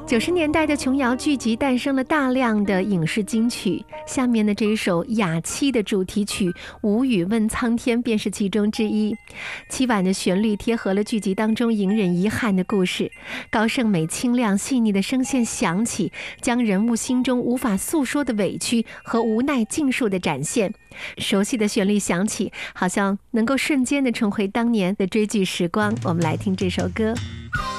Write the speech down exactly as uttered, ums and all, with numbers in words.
九十年代的琼瑶剧集诞生了大量的影视金曲，下面的这一首雅妻的主题曲《无语问苍天》便是其中之一。凄婉的旋律贴合了剧集当中隐忍遗憾的故事，高胜美清亮细腻的声线响起，将人物心中无法诉说的委屈和无奈尽数的展现。熟悉的旋律响起，好像能够瞬间的重回当年的追剧时光。我们来听这首歌。